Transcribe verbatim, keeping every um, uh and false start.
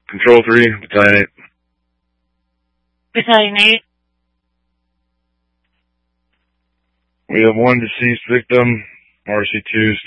Control three, Battalion eight. Battalion eight. We have one deceased victim, R C two.